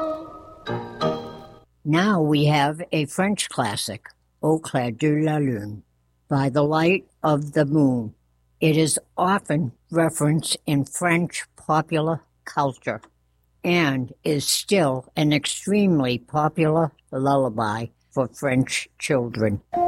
Now we have a French classic, Au clair de la lune, by the light of the moon. It is often referenced in French popular culture and is still an extremely popular lullaby for French children.